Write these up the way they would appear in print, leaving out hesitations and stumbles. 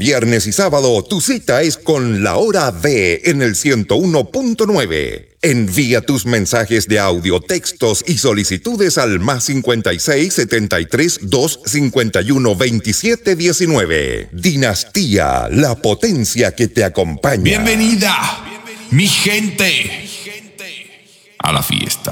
viernes y sábado tu cita es con La Hora D en el 101.9. Envía tus mensajes de audio, textos y solicitudes al +56 73 251 27 19. Dinastía, la potencia que te acompaña. Bienvenida, mi gente, a la fiesta.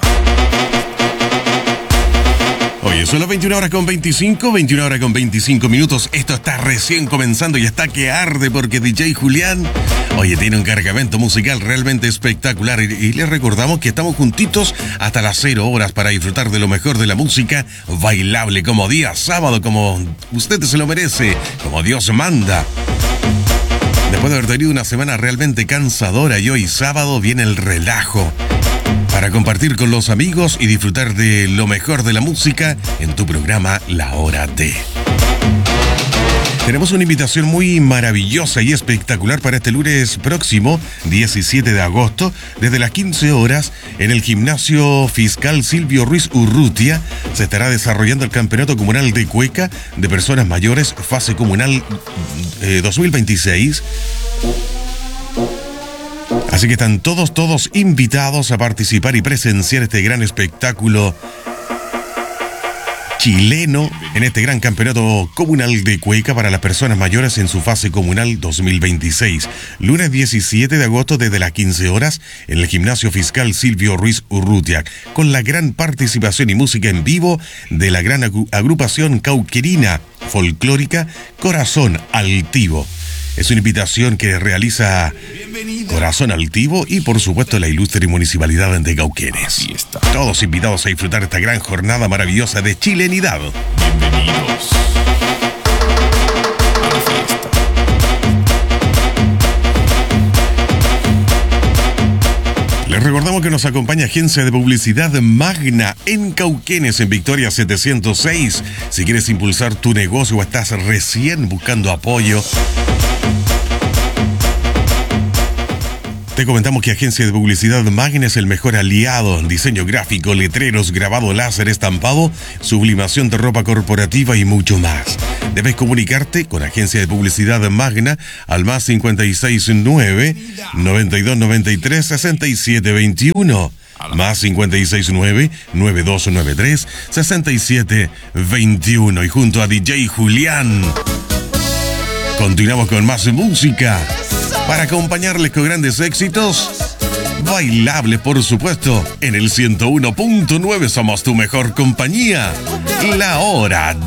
Oye, son las 21 horas con 25 minutos. Esto está recién comenzando y está que arde porque DJ Julián, oye, tiene un cargamento musical realmente espectacular. Y les recordamos que estamos juntitos hasta las 0 horas para disfrutar de lo mejor de la música bailable, como día sábado, como usted se lo merece, como Dios manda. Después de haber tenido una semana realmente cansadora y hoy sábado viene el relajo para compartir con los amigos y disfrutar de lo mejor de la música en tu programa La Hora D. Tenemos una invitación muy maravillosa y espectacular para este lunes próximo, 17 de agosto, desde las 15 horas, en el Gimnasio Fiscal Silvio Ruiz Urrutia, se estará desarrollando el Campeonato Comunal de Cueca de Personas Mayores, fase comunal 2026. Así que están todos invitados a participar y presenciar este gran espectáculo chileno en este gran campeonato comunal de cueca para las personas mayores en su fase comunal 2026. Lunes 17 de agosto desde las 15 horas en el Gimnasio Fiscal Silvio Ruiz Urrutia, con la gran participación y música en vivo de la gran agrupación cauquerina folclórica Corazón Altivo. Es una invitación que realiza Corazón Altivo y, por supuesto, la ilustre Municipalidad de Cauquenes. Todos invitados a disfrutar esta gran jornada maravillosa de chilenidad. Bienvenidos a la fiesta. Les recordamos que nos acompaña Agencia de Publicidad Magna en Cauquenes, en Victoria 706. Si quieres impulsar tu negocio o estás recién buscando apoyo, te comentamos que Agencia de Publicidad Magna es el mejor aliado en diseño gráfico, letreros, grabado láser, estampado, sublimación de ropa corporativa y mucho más. Debes comunicarte con Agencia de Publicidad Magna al +569 9293 6721. +569 9293 6721. Y junto a DJ Julián continuamos con más música para acompañarles con grandes éxitos bailables, por supuesto. En el 101.9 somos tu mejor compañía. La Hora